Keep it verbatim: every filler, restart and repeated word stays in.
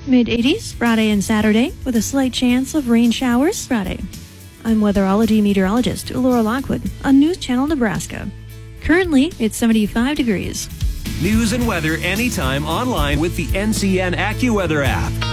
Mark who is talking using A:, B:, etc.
A: mid eighties Friday and Saturday, with a slight chance of rain showers Friday. I'm weatherology meteorologist Laura Lockwood on News Channel Nebraska. Currently, it's seventy-five degrees.
B: News and weather anytime online with the N C N AccuWeather app.